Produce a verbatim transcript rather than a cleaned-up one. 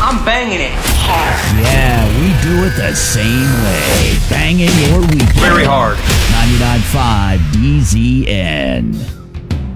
I'm banging it. Yeah, we do it the same way. Banging your weekend. Very hard. ninety-nine point five D Z N.